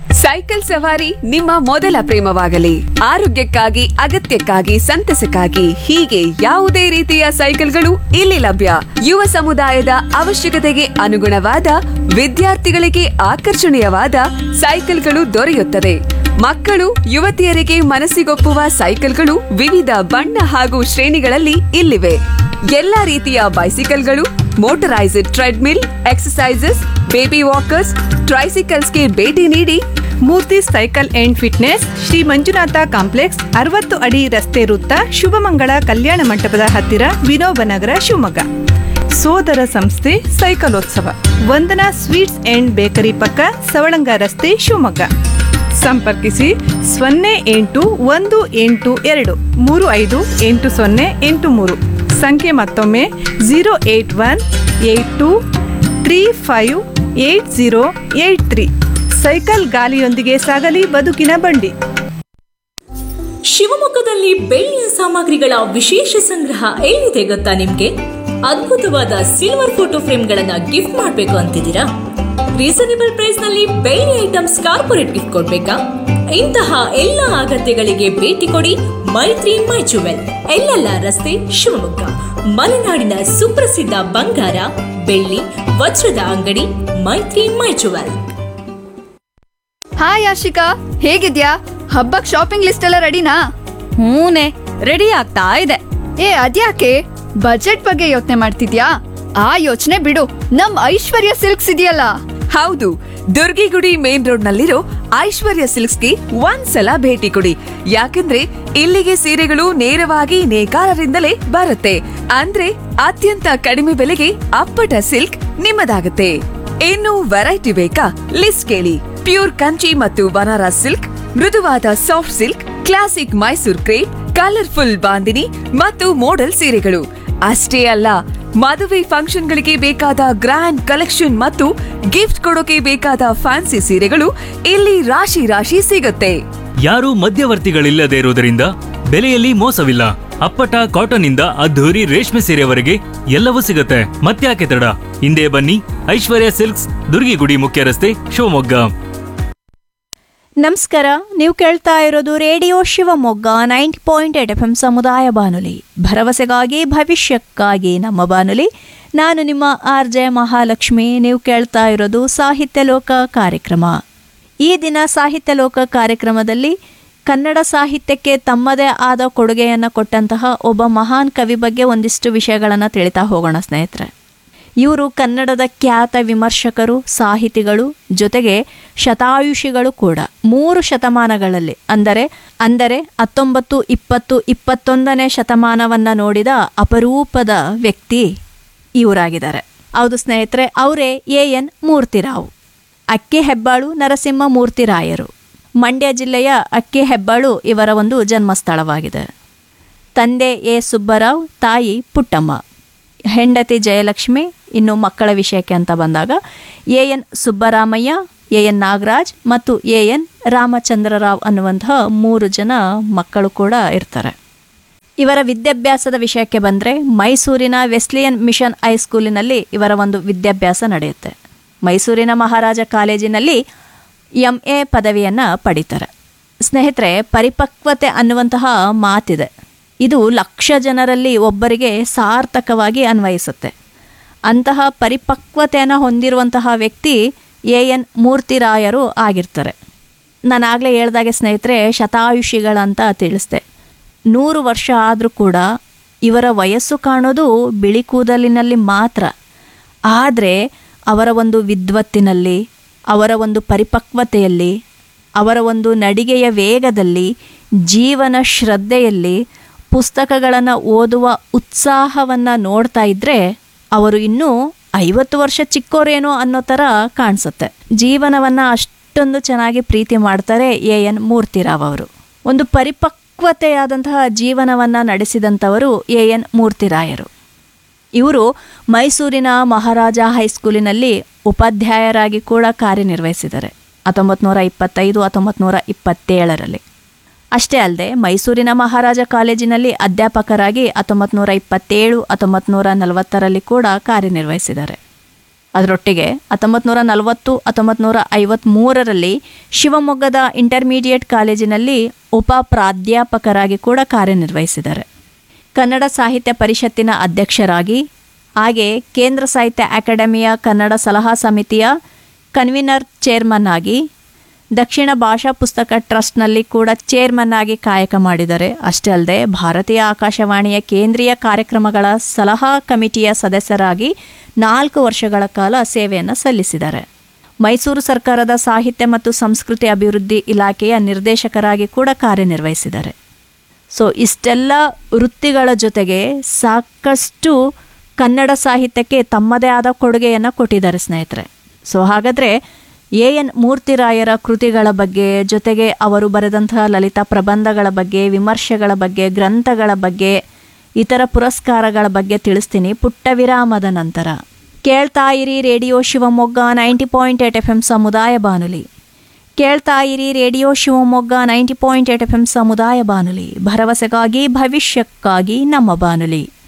Cycle ಸವಾರಿ ನಿಮ್ಮ ಮೊದಲ ಪ್ರೇಮವಾಗಲಿ. ಆರೋಗ್ಯಕ್ಕಾಗಿ, ಅಗತ್ಯಕ್ಕಾಗಿ, ಸಂತಸಕ್ಕಾಗಿ ಹೀಗೆ ಯಾವುದೇ ರೀತಿಯ ಸೈಕಲ್ಗಳು ಇಲ್ಲಿ ಲಭ್ಯ. ಯುವ ಸಮುದಾಯದ ಅವಶ್ಯಕತೆಗೆ ಅನುಗುಣವಾದ, ವಿದ್ಯಾರ್ಥಿಗಳಿಗೆ ಆಕರ್ಷಣೀಯವಾದ ಸೈಕಲ್ಗಳು ದೊರೆಯುತ್ತದೆ. ಮಕ್ಕಳು, ಯುವತಿಯರಿಗೆ ಮನಸ್ಸಿಗೊಪ್ಪುವ ಸೈಕಲ್ಗಳು ವಿವಿಧ ಬಣ್ಣ ಹಾಗೂ ಶ್ರೇಣಿಗಳಲ್ಲಿ ಇಲ್ಲಿವೆ. ಎಲ್ಲಾ ರೀತಿಯ ಬೈಸಿಕಲ್ಗಳು, motorised treadmill, exercises, baby walkers, ಟ್ರೈಸಿಕಲ್ಸ್ಗೆ ಭೇಟಿ ನೀಡಿ. ಮೂರ್ತಿ cycle and fitness, Shri Manjunatha complex, 60 ಅಡಿ ರಸ್ತೆ ವೃತ್ತ, ಶುಭಮಂಗಳ ಕಲ್ಯಾಣ ಮಂಟಪದ ಹತ್ತಿರ, ವಿನೋಬ ನಗರ, ಶಿವಮೊಗ್ಗ. ಸೋದರ ಸಂಸ್ಥೆ ಸೈಕಲೋತ್ಸವ, ವಂದನಾ ಸ್ವೀಟ್ಸ್ ಅಂಡ್ ಬೇಕರಿ ಪಕ್ಕ, ಸವಳಂಗ ರಸ್ತೆ, ಶಿವಮೊಗ್ಗ. ಸಂಪರ್ಕಿಸಿ 0818235808 ಸಂಖ್ಯೆ ಮತ್ತೊಮ್ಮೆ 08182358083. ಸೈಕಲ್ ಗಾಲಿಯೊಂದಿಗೆ ಸಾಗಲಿ ಬದುಕಿನ ಬಂಡಿ. ಶಿವಮೊಗ್ಗದಲ್ಲಿ ಬೆಳ್ಳಿಯ ಸಾಮಗ್ರಿಗಳ ವಿಶೇಷ ಸಂಗ್ರಹ ಎಲ್ಲಿದೆ ಗೊತ್ತಾ ನಿಮ್ಗೆ? ಅದ್ಭುತವಾದ ಸಿಲ್ವರ್ ಫೋಟೋ ಫ್ರೇಮ್ಗಳನ್ನ ಗಿಫ್ಟ್ ಮಾಡಬೇಕು ಅಂತಿದ್ದೀರಾ? ರೀಸನೇಬಲ್ ಪ್ರೈಸ್ ನಲ್ಲಿ ಬೆಳ್ಳಿ ಐಟಮ್ಸ್ ಕಾರ್ಪೊರೇಟ್ ಗಿಫ್ಟ್ ಕೊಡ್ಬೇಕಾ? ಇಂತಹ ಎಲ್ಲ ಅಗತ್ಯಗಳಿಗೆ ಭೇಟಿ ಕೊಡಿ ಮೈತ್ರಿ ಮೈ ಜುವೆಲ್, ಎಲ್ಲೆಲ್ಲ ರಸ್ತೆ, ಶಿವಮೊಗ್ಗ. ಮಲೆನಾಡಿನ ಸುಪ್ರಸಿದ್ಧ ಬಂಗಾರ, ಬೆಳ್ಳಿ, ವಜ್ರದ ಅಂಗಡಿ ಮೈತ್ರಿ ಮೈ ಜುವೆಲ್. ಹಾಯ್ ಆಶಿಕಾ, ಹೇಗಿದ್ಯಾ? ಹಬ್ಬಕ್ ಶಾಪಿಂಗ್ ಲಿಸ್ಟ್ ಎಲ್ಲ ರೆಡಿನಾ? ಹೂನೆ, ರೆಡಿ ಆಗ್ತಾ ಇದೆ. ಅದ್ಯಾಕೆ ಬಜೆಟ್ ಬಗ್ಗೆ ಯೋಚನೆ ಮಾಡ್ತಿದ್ಯಾ? ಆ ಯೋಚನೆ ಬಿಡು, ನಮ್ ಐಶ್ವರ್ಯ ಸಿಲ್ಕ್ಸ್ ಇದೆಯಲ್ಲ. ಹೌದು, ದುರ್ಗಿಗುಡಿ ಮೇನ್ ರೋಡ್ ನಲ್ಲಿರೋ ಐಶ್ವರ್ಯ ಸಿಲ್ಕ್ಸ್ಗೆ ಒಂದ್ಸಲ ಭೇಟಿ ಕೊಡಿ. ಯಾಕಂದ್ರೆ ಇಲ್ಲಿಗೆ ಸೀರೆಗಳು ನೇರವಾಗಿ ನೇಕಾರರಿಂದಲೇ ಬರುತ್ತೆ. ಅಂದ್ರೆ ಅತ್ಯಂತ ಕಡಿಮೆ ಬೆಲೆಗೆ ಅಪ್ಪಟ ಸಿಲ್ಕ್ ನಿಮ್ಮದಾಗುತ್ತೆ. ಇನ್ನು ವೆರೈಟಿ ಬೇಕಾ? ಲಿಸ್ಟ್ ಕೇಳಿ. ಪ್ಯೂರ್ ಕಂಚಿ ಮತ್ತು ಬನಾರಸ್ ಸಿಲ್ಕ್, ಮೃದುವಾದ soft silk, classic Mysore crepe, colourful bandhani ಮತ್ತು ಮೋಡಲ್ ಸೀರೆಗಳು ಅಷ್ಟೇ ಅಲ್ಲ, ಮದುವೆ ಫಂಕ್ಷನ್ಗಳಿಗೆ ಬೇಕಾದ ಗ್ರ್ಯಾಂಡ್ ಕಲೆಕ್ಷನ್ ಮತ್ತು ಗಿಫ್ಟ್ ಕೊಡೋಕೆ ಬೇಕಾದ ಫ್ಯಾನ್ಸಿ ಸೀರೆಗಳು ಇಲ್ಲಿ ರಾಶಿ ರಾಶಿ ಸಿಗುತ್ತೆ. ಯಾರೂ ಮಧ್ಯವರ್ತಿಗಳಿಲ್ಲದೆ ಇರುವುದರಿಂದ ಬೆಲೆಯಲ್ಲಿ ಮೋಸವಿಲ್ಲ. ಅಪ್ಪಟ ಕಾಟನ್ ಇಂದ ಅದ್ಧೂರಿ ರೇಷ್ಮೆ ಸೀರೆವರೆಗೆ ಎಲ್ಲವೂ ಸಿಗುತ್ತೆ. ಮತ್ತ್ಯಾಕೆ ತಡ? ಹಿಂದೆ ಬನ್ನಿ, ಐಶ್ವರ್ಯ ಸಿಲ್ಕ್ಸ್, ದುರ್ಗಿಗುಡಿ ಮುಖ್ಯ ರಸ್ತೆ, ಶಿವಮೊಗ್ಗ. ನಮಸ್ಕಾರ, ನೀವು ಕೇಳ್ತಾ ಇರೋದು ರೇಡಿಯೋ ಶಿವಮೊಗ್ಗ 90.8 FM ಸಮುದಾಯ ಬಾನುಲಿ, ಭರವಸೆಗಾಗಿ ಭವಿಷ್ಯಕ್ಕಾಗಿ ನಮ್ಮ ಬಾನುಲಿ. ನಾನು ನಿಮ್ಮ RJ ಮಹಾಲಕ್ಷ್ಮಿ. ನೀವು ಕೇಳ್ತಾ ಇರೋದು ಸಾಹಿತ್ಯ ಲೋಕ ಕಾರ್ಯಕ್ರಮ. ಈ ದಿನ ಸಾಹಿತ್ಯ ಲೋಕ ಕಾರ್ಯಕ್ರಮದಲ್ಲಿ ಕನ್ನಡ ಸಾಹಿತ್ಯಕ್ಕೆ ತಮ್ಮದೇ ಆದ ಕೊಡುಗೆಯನ್ನು ಕೊಟ್ಟಂತಹ ಒಬ್ಬ ಮಹಾನ್ ಕವಿ ಬಗ್ಗೆ ಒಂದಿಷ್ಟು ವಿಷಯಗಳನ್ನು ತಿಳಿತಾ ಹೋಗೋಣ ಸ್ನೇಹಿತರೆ. ಇವರು ಕನ್ನಡದ ಖ್ಯಾತ ವಿಮರ್ಶಕರು, ಸಾಹಿತಿಗಳು, ಜೊತೆಗೆ ಶತಾಯುಷಿಗಳು ಕೂಡ. 3 ಶತಮಾನಗಳಲ್ಲಿ ಅಂದರೆ 19, 20, 21ನೇ ಶತಮಾನವನ್ನು ನೋಡಿದ ಅಪರೂಪದ ವ್ಯಕ್ತಿ ಇವರಾಗಿದ್ದಾರೆ. ಹೌದು ಸ್ನೇಹಿತರೆ, ಅವರೇ AN ಮೂರ್ತಿರಾವ್. ಅಕ್ಕಿಹೆಬ್ಬಾಳು ನರಸಿಂಹ ಮೂರ್ತಿರಾಯರು. ಮಂಡ್ಯ ಜಿಲ್ಲೆಯ ಅಕ್ಕಿಹೆಬ್ಬಾಳು ಇವರ ಒಂದು ಜನ್ಮಸ್ಥಳವಾಗಿದೆ. ತಂದೆ A. ಸುಬ್ಬರಾವ್, ತಾಯಿ ಪುಟ್ಟಮ್ಮ, ಹೆಂಡತಿ ಜಯಲಕ್ಷ್ಮಿ. ಇನ್ನು ಮಕ್ಕಳ ವಿಷಯಕ್ಕೆ ಅಂತ ಬಂದಾಗ AN ಸುಬ್ಬರಾಮಯ್ಯ, AN ನಾಗರಾಜ್ ಮತ್ತು AN ರಾಮಚಂದ್ರರಾವ್ ಅನ್ನುವಂತಹ 3 ಜನ ಮಕ್ಕಳು ಕೂಡ ಇರ್ತಾರೆ. ಇವರ ವಿದ್ಯಾಭ್ಯಾಸದ ವಿಷಯಕ್ಕೆ ಬಂದರೆ ಮೈಸೂರಿನ ವೆಸ್ಲಿಯನ್ ಮಿಷನ್ ಹೈಸ್ಕೂಲಿನಲ್ಲಿ ಇವರ ಒಂದು ವಿದ್ಯಾಭ್ಯಾಸ ನಡೆಯುತ್ತೆ. ಮೈಸೂರಿನ ಮಹಾರಾಜ ಕಾಲೇಜಿನಲ್ಲಿ MA ಪದವಿಯನ್ನು ಪಡಿತಾರೆ. ಸ್ನೇಹಿತರೆ, ಪರಿಪಕ್ವತೆ ಅನ್ನುವಂತಹ ಮಾತಿದೆ. ಇದು ಲಕ್ಷ ಜನರಲ್ಲಿ ಒಬ್ಬರಿಗೆ ಸಾರ್ಥಕವಾಗಿ ಅನ್ವಯಿಸುತ್ತೆ. ಅಂತಹ ಪರಿಪಕ್ವತೆಯನ್ನು ಹೊಂದಿರುವಂತಹ ವ್ಯಕ್ತಿ AN ಮೂರ್ತಿರಾಯರು ಆಗಿರ್ತಾರೆ. ನಾನು ಆಗಲೇ ಹೇಳ್ದಾಗೆ ಸ್ನೇಹಿತರೆ, ಶತಾಯುಷಿಗಳಂತ ತಿಳಿಸ್ದೆ. 100 ವರ್ಷ ಆದರೂ ಕೂಡ ಇವರ ವಯಸ್ಸು ಕಾಣೋದು ಬಿಳಿ ಕೂದಲಿನಲ್ಲಿ ಮಾತ್ರ. ಆದರೆ ಅವರ ಒಂದು ವಿದ್ವತ್ತಿನಲ್ಲಿ, ಅವರ ಒಂದು ಪರಿಪಕ್ವತೆಯಲ್ಲಿ, ಅವರ ಒಂದು ನಡಿಗೆಯ ವೇಗದಲ್ಲಿ, ಜೀವನ ಶ್ರದ್ಧೆಯಲ್ಲಿ, ಪುಸ್ತಕಗಳನ್ನು ಓದುವ ಉತ್ಸಾಹವನ್ನು ನೋಡ್ತಾ ಇದ್ದರೆ ಅವರು ಇನ್ನೂ 50 ವರ್ಷ ಚಿಕ್ಕೋರೇನೋ ಅನ್ನೋ ಥರ ಕಾಣಿಸುತ್ತೆ. ಜೀವನವನ್ನು ಅಷ್ಟೊಂದು ಚೆನ್ನಾಗಿ ಪ್ರೀತಿ ಮಾಡ್ತಾರೆ AN ಮೂರ್ತಿರಾವ್ ಅವರು. ಒಂದು ಪರಿಪಕ್ವತೆಯಾದಂತಹ ಜೀವನವನ್ನು ನಡೆಸಿದಂಥವರು AN ಮೂರ್ತಿರಾಯರು. ಇವರು ಮೈಸೂರಿನ ಮಹಾರಾಜ ಹೈಸ್ಕೂಲಿನಲ್ಲಿ ಉಪಾಧ್ಯಾಯರಾಗಿ ಕೂಡ ಕಾರ್ಯನಿರ್ವಹಿಸಿದ್ದಾರೆ 1925, 1927ರಲ್ಲಿ. ಅಷ್ಟೇ ಅಲ್ಲದೆ ಮೈಸೂರಿನ ಮಹಾರಾಜ ಕಾಲೇಜಿನಲ್ಲಿ ಅಧ್ಯಾಪಕರಾಗಿ 1927, 1940ರಲ್ಲಿ ಕೂಡ ಕಾರ್ಯನಿರ್ವಹಿಸಿದ್ದಾರೆ. ಅದರೊಟ್ಟಿಗೆ 1940 1953ರಲ್ಲಿ ಶಿವಮೊಗ್ಗದ ಇಂಟರ್ಮೀಡಿಯೇಟ್ ಕಾಲೇಜಿನಲ್ಲಿ ಉಪ ಪ್ರಾಧ್ಯಾಪಕರಾಗಿ ಕೂಡ ಕಾರ್ಯನಿರ್ವಹಿಸಿದ್ದಾರೆ. ಕನ್ನಡ ಸಾಹಿತ್ಯ ಪರಿಷತ್ತಿನ ಅಧ್ಯಕ್ಷರಾಗಿ, ಹಾಗೆ ಕೇಂದ್ರ ಸಾಹಿತ್ಯ ಅಕಾಡೆಮಿಯ ಕನ್ನಡ ಸಲಹಾ ಸಮಿತಿಯ ಕನ್ವೀನರ್ ಚೇರ್ಮನ್ ಆಗಿ, ದಕ್ಷಿಣ ಭಾಷಾ ಪುಸ್ತಕ ಟ್ರಸ್ಟ್ನಲ್ಲಿ ಕೂಡ ಚೇರ್ಮನ್ ಆಗಿ ಕಾಯಕ ಮಾಡಿದ್ದಾರೆ. ಅಷ್ಟೇ ಅಲ್ಲದೆ ಭಾರತೀಯ ಆಕಾಶವಾಣಿಯ ಕೇಂದ್ರೀಯ ಕಾರ್ಯಕ್ರಮಗಳ ಸಲಹಾ ಕಮಿಟಿಯ ಸದಸ್ಯರಾಗಿ 4 ವರ್ಷಗಳ ಕಾಲ ಸೇವೆಯನ್ನು ಸಲ್ಲಿಸಿದ್ದಾರೆ. ಮೈಸೂರು ಸರ್ಕಾರದ ಸಾಹಿತ್ಯ ಮತ್ತು ಸಂಸ್ಕೃತಿ ಅಭಿವೃದ್ಧಿ ಇಲಾಖೆಯ ನಿರ್ದೇಶಕರಾಗಿ ಕೂಡ ಕಾರ್ಯನಿರ್ವಹಿಸಿದ್ದಾರೆ. ಸೊ ಇಷ್ಟೆಲ್ಲ ವೃತ್ತಿಗಳ ಜೊತೆಗೆ ಸಾಕಷ್ಟು ಕನ್ನಡ ಸಾಹಿತ್ಯಕ್ಕೆ ತಮ್ಮದೇ ಆದ ಕೊಡುಗೆಯನ್ನು ಕೊಟ್ಟಿದ್ದಾರೆ ಸ್ನೇಹಿತರೆ. ಸೊ ಹಾಗಾದರೆ ಎನ್ ಮೂರ್ತಿರಾಯರ ಕೃತಿಗಳ ಬಗ್ಗೆ, ಜೊತೆಗೆ ಅವರು ಬರೆದಂತಹ ಲಲಿತ ಪ್ರಬಂಧಗಳ ಬಗ್ಗೆ, ವಿಮರ್ಶೆಗಳ ಬಗ್ಗೆ, ಗ್ರಂಥಗಳ ಬಗ್ಗೆ, ಇತರ ಪುರಸ್ಕಾರಗಳ ಬಗ್ಗೆ ತಿಳಿಸ್ತೀನಿ ಪುಟ್ಟ ವಿರಾಮದ ನಂತರ. ಕೇಳ್ತಾ ಇರಿ ರೇಡಿಯೋ ಶಿವಮೊಗ್ಗ 90.8 FM ಸಮುದಾಯ ಬಾನುಲಿ. ಕೇಳ್ತಾ ಇರಿ ರೇಡಿಯೋ ಶಿವಮೊಗ್ಗ 90.8 FM ಸಮುದಾಯ ಬಾನುಲಿ, ಭರವಸೆಗಾಗಿ ಭವಿಷ್ಯಕ್ಕಾಗಿ ನಮ್ಮ ಬಾನುಲಿ.